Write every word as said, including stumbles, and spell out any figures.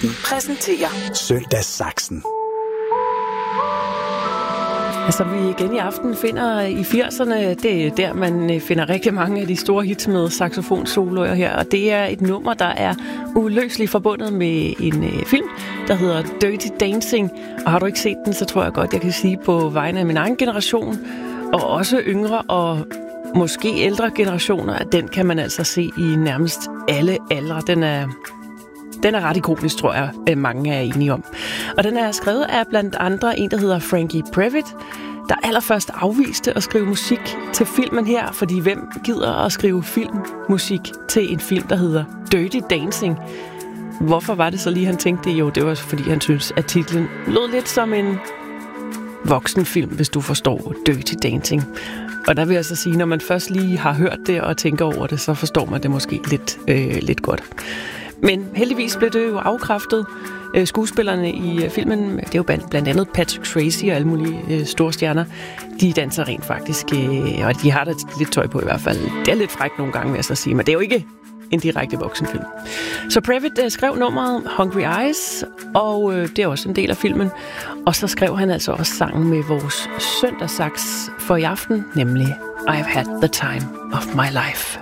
præsenterer Søndagssaksen. Altså, vi igen i aften finder i firserne, det er der, man finder rigtig mange af de store hits med saxofonsoloer her, og det er et nummer, der er uløseligt forbundet med en øh, film, der hedder Dirty Dancing, og har du ikke set den, så tror jeg godt, jeg kan sige på vegne af min egen generation, og også yngre og måske ældre generationer, at den kan man altså se i nærmest alle aldre. Den er... Den er ret ikonisk, tror jeg, mange er enige om. Og den er skrevet af blandt andre en, der hedder Frankie Previtt, der allerførst afviste at skrive musik til filmen her, fordi hvem gider at skrive filmmusik til en film, der hedder Dirty Dancing? Hvorfor var det så lige, han tænkte det? Jo, det var fordi, han synes, at titlen lød lidt som en voksenfilm, hvis du forstår Dirty Dancing. Og der vil jeg så sige, når man først lige har hørt det og tænker over det, så forstår man det måske lidt, øh, lidt godt. Men heldigvis blev det jo afkræftet. Skuespillerne i filmen, det er jo blandt andet Patrick Swayze og alle mulige store stjerner, de danser rent faktisk, og de har da lidt tøj på i hvert fald. Det er lidt frækt nogle gange, vil jeg så sige, men det er jo ikke en direkte voksenfilm. Så Previtt skrev nummeret Hungry Eyes, og det er også en del af filmen. Og så skrev han altså også sangen med vores søndagssaks for i aften, nemlig I've Had the Time of My Life.